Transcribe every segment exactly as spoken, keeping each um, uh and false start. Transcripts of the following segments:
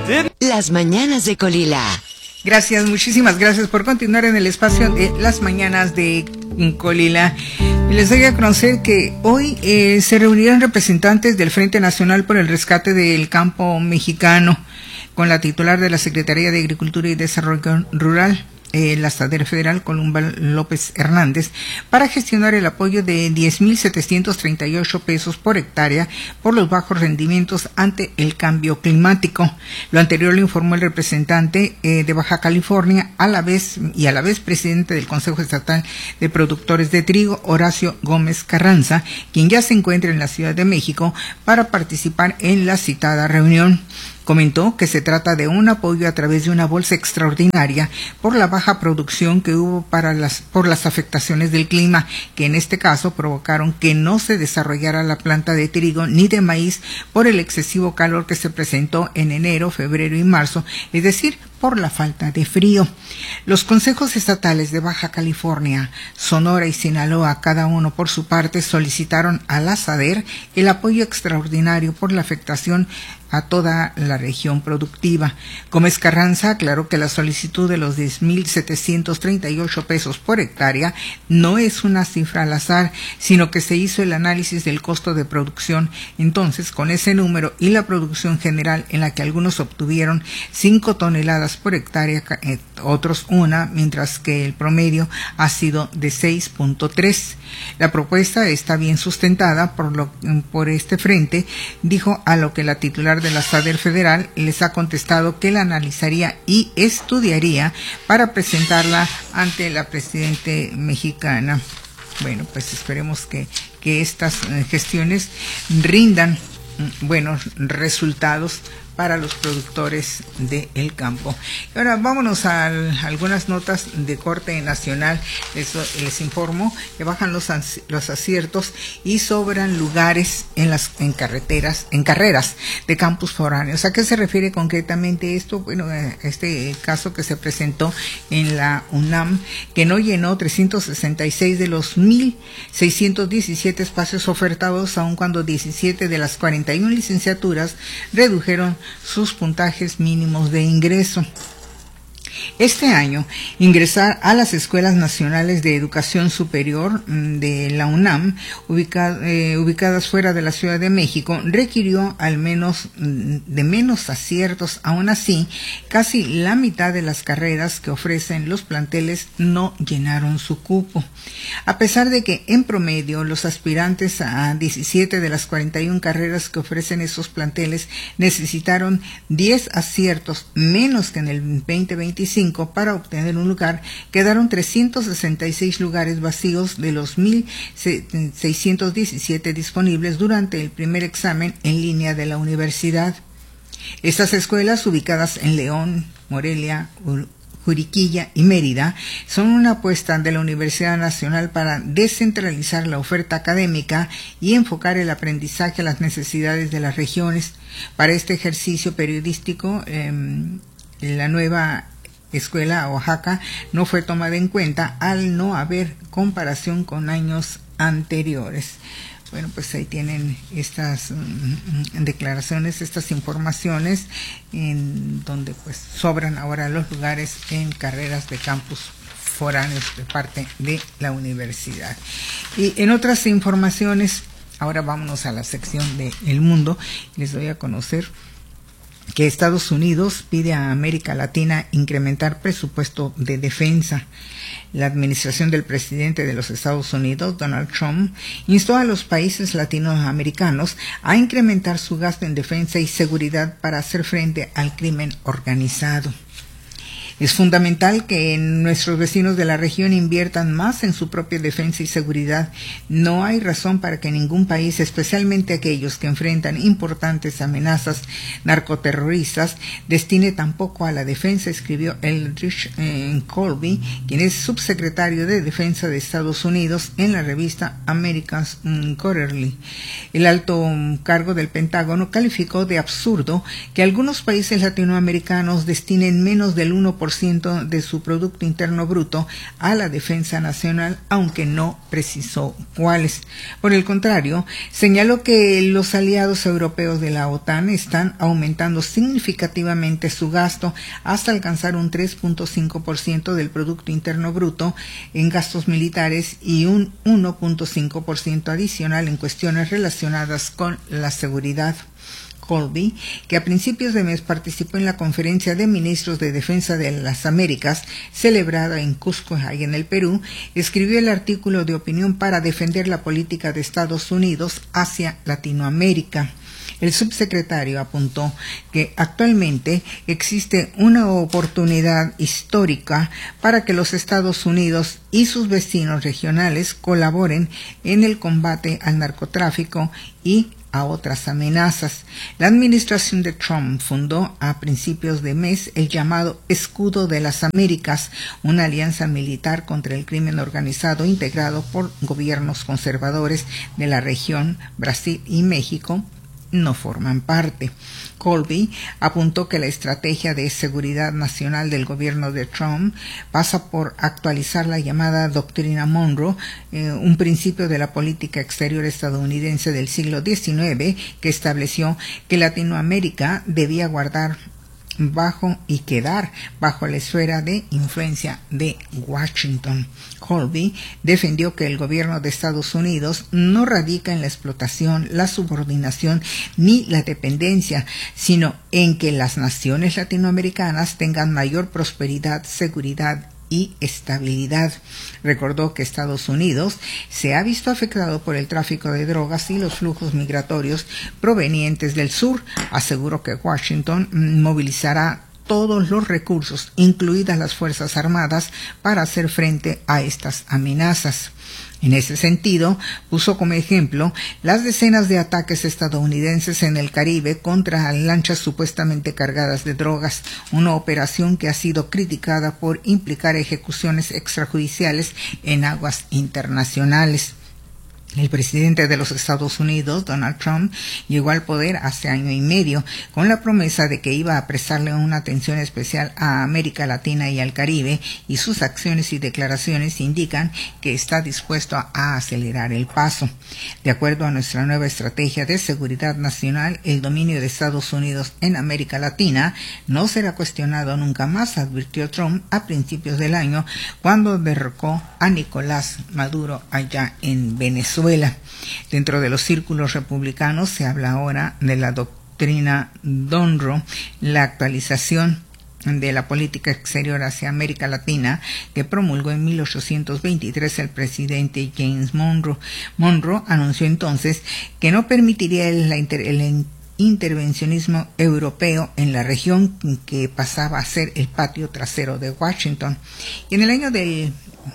Las mañanas de Colila. Gracias, muchísimas gracias por continuar en el espacio de Las mañanas de Colila. Les doy a conocer que hoy eh, se reunieron representantes del Frente Nacional por el Rescate del Campo Mexicano con la titular de la Secretaría de Agricultura y Desarrollo Rural, Eh, la SADER Federal, Columba López Hernández, para gestionar el apoyo de diez mil setecientos treinta y ocho pesos por hectárea por los bajos rendimientos ante el cambio climático. Lo anterior lo informó el representante eh, de Baja California, a la vez y a la vez presidente del Consejo Estatal de Productores de Trigo, Horacio Gómez Carranza, quien ya se encuentra en la Ciudad de México para participar en la citada reunión. Comentó que se trata de un apoyo a través de una bolsa extraordinaria por la baja producción que hubo para las, por las afectaciones del clima, que en este caso provocaron que no se desarrollara la planta de trigo ni de maíz por el excesivo calor que se presentó en enero, febrero y marzo, es decir, por la falta de frío. Los consejos estatales de Baja California, Sonora y Sinaloa, cada uno por su parte, solicitaron a la SADER el apoyo extraordinario por la afectación a toda la región productiva. Gómez Carranza aclaró que la solicitud de los diez mil setecientos treinta y ocho pesos por hectárea no es una cifra al azar, sino que se hizo el análisis del costo de producción. Entonces, con ese número y la producción general en la que algunos obtuvieron cinco toneladas por hectárea, eh, otros una, mientras que el promedio ha sido de seis punto tres. La propuesta está bien sustentada por, lo, por este frente, dijo, a lo que la titular de la SADER Federal les ha contestado que la analizaría y estudiaría para presentarla ante la presidente mexicana. Bueno, pues esperemos que, que estas gestiones rindan buenos resultados para los productores del campo. Y ahora vámonos a, a algunas notas de corte nacional. Les, les informo que bajan los, los aciertos y sobran lugares en las en carreteras, en carreras de campus foráneos. ¿A qué se refiere concretamente esto? Bueno, este caso que se presentó en la UNAM, que no llenó trescientos sesenta y seis de los mil seiscientos diecisiete espacios ofertados, aun cuando diecisiete de las cuarenta y una licenciaturas redujeron sus puntajes mínimos de ingreso. Este año, ingresar a las Escuelas Nacionales de Educación Superior de la UNAM, ubicad, eh, ubicadas fuera de la Ciudad de México, requirió al menos de menos aciertos. Aún así, casi la mitad de las carreras que ofrecen los planteles no llenaron su cupo. A pesar de que, en promedio, los aspirantes a diecisiete de las cuarenta y una carreras que ofrecen esos planteles necesitaron diez aciertos menos que en el veinte veinticinco para obtener un lugar, quedaron trescientos sesenta y seis lugares vacíos de los mil seiscientos diecisiete disponibles durante el primer examen en línea de la universidad. Estas escuelas, ubicadas en León, Morelia, Juriquilla y Mérida, son una apuesta de la Universidad Nacional para descentralizar la oferta académica y enfocar el aprendizaje a las necesidades de las regiones. Para este ejercicio periodístico, eh, la nueva Escuela Oaxaca no fue tomada en cuenta al no haber comparación con años anteriores. Bueno, pues ahí tienen estas um, declaraciones, estas informaciones, en donde pues sobran ahora los lugares en carreras de campus foráneos de parte de la universidad. Y en otras informaciones, ahora vámonos a la sección de El Mundo. Les doy a conocer que Estados Unidos pide a América Latina incrementar presupuesto de defensa. La administración del presidente de los Estados Unidos, Donald Trump, instó a los países latinoamericanos a incrementar su gasto en defensa y seguridad para hacer frente al crimen organizado. Es fundamental que nuestros vecinos de la región inviertan más en su propia defensa y seguridad. No hay razón para que ningún país, especialmente aquellos que enfrentan importantes amenazas narcoterroristas, destine tampoco a la defensa, escribió Eldridge eh, Colby, quien es subsecretario de Defensa de Estados Unidos, en la revista American Quarterly. El alto cargo del Pentágono calificó de absurdo que algunos países latinoamericanos destinen menos del uno por por ciento de su Producto Interno Bruto a la defensa nacional, aunque no precisó cuáles. Por el contrario, señaló que los aliados europeos de la OTAN están aumentando significativamente su gasto hasta alcanzar un tres punto cinco por ciento del Producto Interno Bruto en gastos militares y un uno punto cinco por ciento adicional en cuestiones relacionadas con la seguridad. Colby, que a principios de mes participó en la Conferencia de Ministros de Defensa de las Américas, celebrada en Cusco, ahí en el Perú, escribió el artículo de opinión para defender la política de Estados Unidos hacia Latinoamérica. El subsecretario apuntó que actualmente existe una oportunidad histórica para que los Estados Unidos y sus vecinos regionales colaboren en el combate al narcotráfico y a otras amenazas. La administración de Trump fundó a principios de mes el llamado Escudo de las Américas, una alianza militar contra el crimen organizado integrado por gobiernos conservadores de la región. Brasil y México no forman parte. Colby apuntó que la estrategia de seguridad nacional del gobierno de Trump pasa por actualizar la llamada Doctrina Monroe, eh, un principio de la política exterior estadounidense del siglo diecinueve que estableció que Latinoamérica debía guardar bajo y quedar bajo la esfera de influencia de Washington. Colby defendió que el gobierno de Estados Unidos no radica en la explotación, la subordinación ni la dependencia, sino en que las naciones latinoamericanas tengan mayor prosperidad, seguridad y estabilidad. Recordó que Estados Unidos se ha visto afectado por el tráfico de drogas y los flujos migratorios provenientes del sur. Aseguró que Washington movilizará todos los recursos, incluidas las Fuerzas Armadas, para hacer frente a estas amenazas. En ese sentido, puso como ejemplo las decenas de ataques estadounidenses en el Caribe contra lanchas supuestamente cargadas de drogas, una operación que ha sido criticada por implicar ejecuciones extrajudiciales en aguas internacionales. El presidente de los Estados Unidos, Donald Trump, llegó al poder hace año y medio con la promesa de que iba a prestarle una atención especial a América Latina y al Caribe, y sus acciones y declaraciones indican que está dispuesto a acelerar el paso. De acuerdo a nuestra nueva estrategia de seguridad nacional, el dominio de Estados Unidos en América Latina no será cuestionado nunca más, advirtió Trump a principios del año cuando derrocó a Nicolás Maduro allá en Venezuela. Dentro de los círculos republicanos se habla ahora de la doctrina Monroe, la actualización de la política exterior hacia América Latina que promulgó en mil ochocientos veintitrés el presidente James Monroe. Monroe anunció entonces que no permitiría el, inter, el intervencionismo europeo en la región, que pasaba a ser el patio trasero de Washington. Y en el año del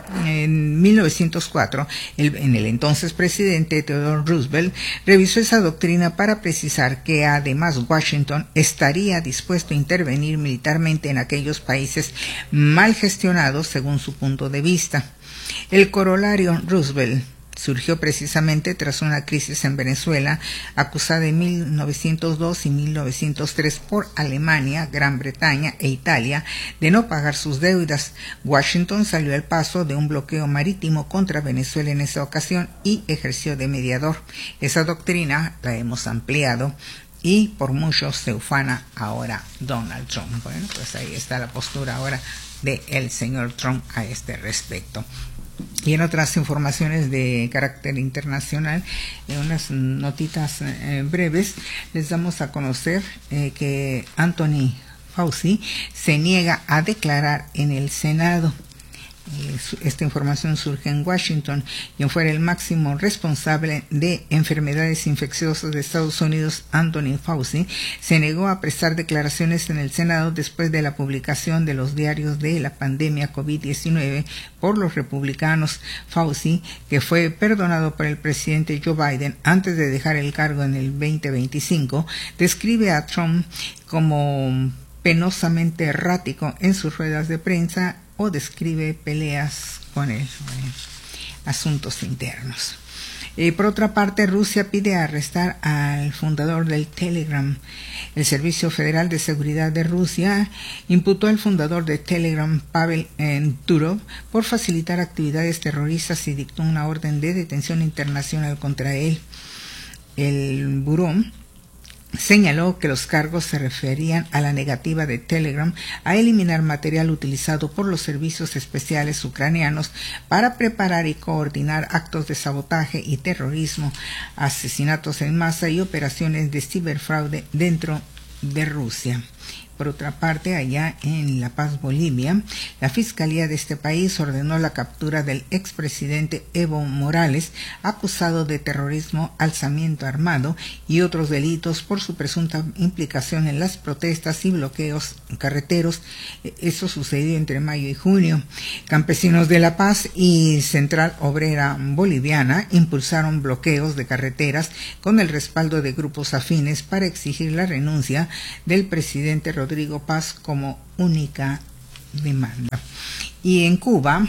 En mil novecientos cuatro, el, en el entonces presidente Theodore Roosevelt revisó esa doctrina para precisar que además Washington estaría dispuesto a intervenir militarmente en aquellos países mal gestionados según su punto de vista. El corolario Roosevelt surgió precisamente tras una crisis en Venezuela acusada en mil novecientos dos y mil novecientos tres por Alemania, Gran Bretaña e Italia de no pagar sus deudas. Washington salió al paso de un bloqueo marítimo contra Venezuela en esa ocasión y ejerció de mediador. Esa doctrina la hemos ampliado y por mucho se ufana ahora Donald Trump. Bueno, pues ahí está la postura ahora del señor Trump a este respecto. Y en otras informaciones de carácter internacional, en unas notitas eh, breves, les damos a conocer eh, que Anthony Fauci se niega a declarar en el Senado. Esta información surge en Washington. Quien fuera el máximo responsable de enfermedades infecciosas de Estados Unidos, Anthony Fauci, se negó a prestar declaraciones en el Senado después de la publicación de los diarios de la pandemia COVID diecinueve por los republicanos. Fauci, que fue perdonado por el presidente Joe Biden antes de dejar el cargo en el veinte veinticinco, describe a Trump como penosamente errático en sus ruedas de prensa o describe peleas con él, eh, asuntos internos. Eh, por otra parte, Rusia pide arrestar al fundador del Telegram. El Servicio Federal de Seguridad de Rusia imputó al fundador de Telegram, Pavel eh, Durov, por facilitar actividades terroristas y dictó una orden de detención internacional contra él. El buró señaló que los cargos se referían a la negativa de Telegram a eliminar material utilizado por los servicios especiales ucranianos para preparar y coordinar actos de sabotaje y terrorismo, asesinatos en masa y operaciones de ciberfraude dentro de Rusia. Por otra parte, allá en La Paz, Bolivia, la Fiscalía de este país ordenó la captura del expresidente Evo Morales, acusado de terrorismo, alzamiento armado y otros delitos por su presunta implicación en las protestas y bloqueos carreteros. Eso sucedió entre mayo y junio. Campesinos de La Paz y Central Obrera Boliviana impulsaron bloqueos de carreteras con el respaldo de grupos afines para exigir la renuncia del presidente Rodrigo Rodrigo Paz como única demanda. Y en Cuba,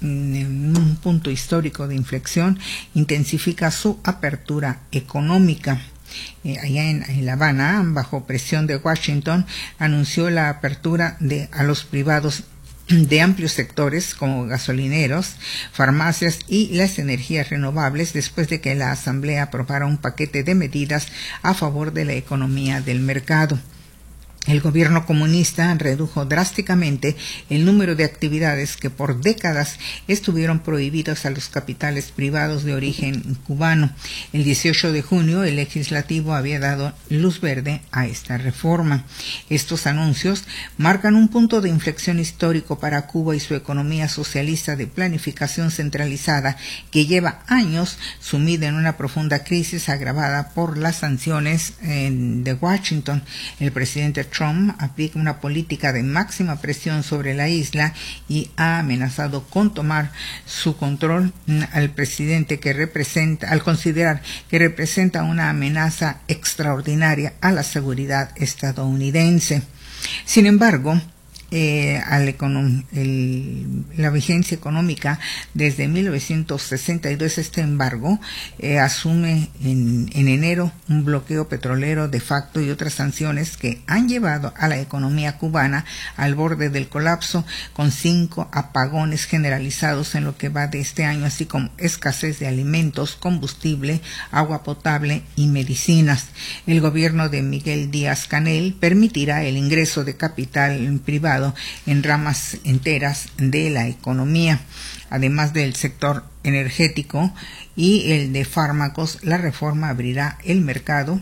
en un punto histórico de inflexión, intensifica su apertura económica. Eh, allá en, en La Habana, bajo presión de Washington, anunció la apertura de a los privados de amplios sectores como gasolineros, farmacias y las energías renovables después de que la Asamblea aprobara un paquete de medidas a favor de la economía del mercado. El gobierno comunista redujo drásticamente el número de actividades que por décadas estuvieron prohibidas a los capitales privados de origen cubano. El dieciocho de junio, el legislativo había dado luz verde a esta reforma. Estos anuncios marcan un punto de inflexión histórico para Cuba y su economía socialista de planificación centralizada que lleva años sumida en una profunda crisis agravada por las sanciones eh, de Washington. El presidente Trump aplica una política de máxima presión sobre la isla y ha amenazado con tomar su control al presidente que representa, al considerar que representa una amenaza extraordinaria a la seguridad estadounidense. Sin embargo, Eh, al econom el, la vigencia económica desde mil novecientos sesenta y dos, este embargo eh, asume en, en enero un bloqueo petrolero de facto y otras sanciones que han llevado a la economía cubana al borde del colapso, con cinco apagones generalizados en lo que va de este año, así como escasez de alimentos, combustible, agua potable y medicinas. El gobierno de Miguel Díaz-Canel permitirá el ingreso de capital privado en ramas enteras de la economía, además del sector energético y el de fármacos. La reforma abrirá el mercado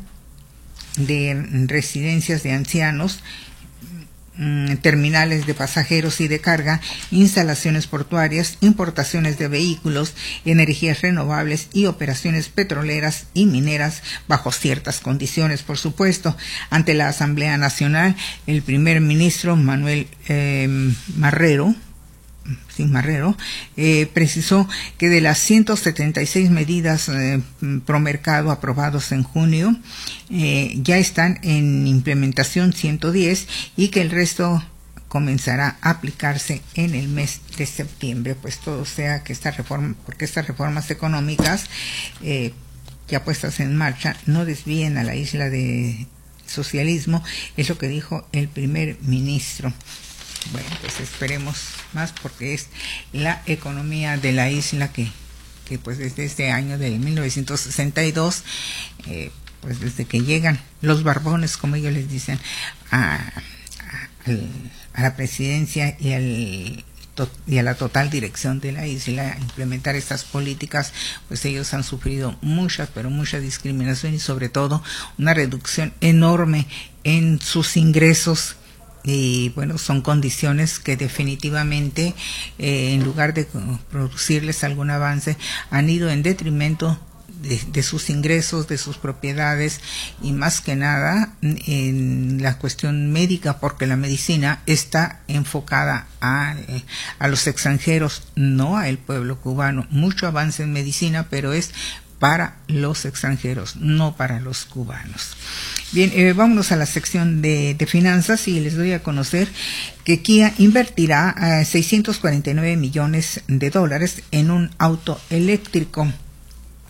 de residencias de ancianos, terminales de pasajeros y de carga, instalaciones portuarias, importaciones de vehículos, energías renovables y operaciones petroleras y mineras bajo ciertas condiciones, por supuesto. Ante la Asamblea Nacional, el primer ministro Manuel eh, Marrero Sin Marrero, eh, precisó que de las ciento setenta y seis medidas eh, pro mercado aprobados en junio, eh, ya están en implementación ciento diez y que el resto comenzará a aplicarse en el mes de septiembre. Pues todo sea que esta reforma, porque estas reformas económicas eh, ya puestas en marcha no desvíen a la isla de socialismo, es lo que dijo el primer ministro. Bueno, pues esperemos más, porque es la economía de la isla que, que pues desde este año del mil novecientos sesenta y dos, eh, pues desde que llegan los barbones, como ellos les dicen, a, a, a la presidencia y, al, y a la total dirección de la isla, a implementar estas políticas, pues ellos han sufrido mucha, pero mucha discriminación y sobre todo una reducción enorme en sus ingresos. Y bueno, son condiciones que definitivamente, eh, en lugar de producirles algún avance, han ido en detrimento de, de sus ingresos, de sus propiedades y más que nada en la cuestión médica, porque la medicina está enfocada a, a los extranjeros, no al pueblo cubano. Mucho avance en medicina, pero es para los extranjeros, no para los cubanos. Bien, eh, vámonos a la sección de, de finanzas y les doy a conocer que Kia invertirá eh, seiscientos cuarenta y nueve millones de dólares en un auto eléctrico.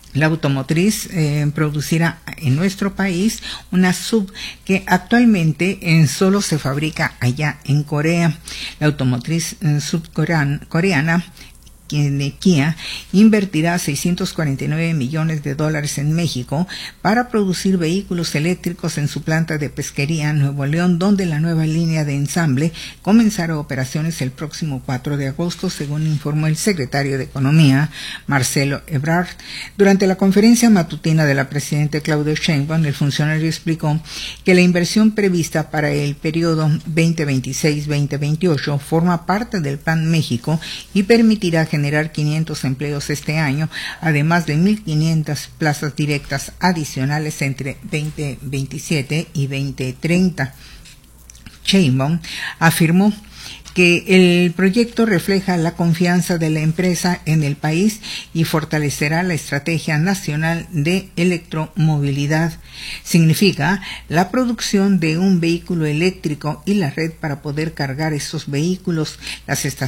La automotriz eh, producirá en nuestro país una sub que actualmente eh, solo se fabrica allá en Corea. La automotriz eh, subcoreana Kia invertirá seiscientos cuarenta y nueve millones de dólares en México para producir vehículos eléctricos en su planta de pesquería en Nuevo León, donde la nueva línea de ensamble comenzará operaciones el próximo cuatro de agosto, según informó el secretario de Economía, Marcelo Ebrard. Durante la conferencia matutina de la presidenta Claudia Sheinbaum, el funcionario explicó que la inversión prevista para el periodo veinte veintiséis veinte veintiocho forma parte del Plan México y permitirá generar generar quinientos empleos este año, además de mil quinientas plazas directas adicionales entre veinte veintisiete y veinte treinta. Sheinbaum afirmó que el proyecto refleja la confianza de la empresa en el país y fortalecerá la estrategia nacional de electromovilidad. Significa la producción de un vehículo eléctrico y la red para poder cargar esos vehículos. Las estaciones